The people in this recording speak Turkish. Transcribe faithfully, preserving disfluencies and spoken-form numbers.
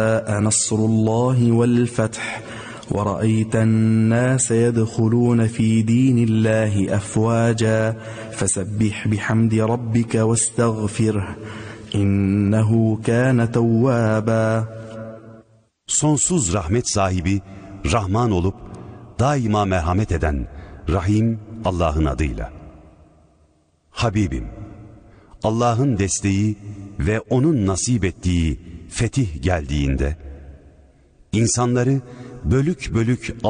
نصر الله والفتح ورأيت الناس يدخلون في دين الله أفواجا فسبح بحمد ربك واستغفره إنه كان توابا. Sonsuz rahmet sahibi, Rahman olup daima merhamet eden Rahim Allah'ın adıyla. Habibim, Allah'ın desteği ve onun nasip ettiği fetih geldiğinde, insanları bölük bölük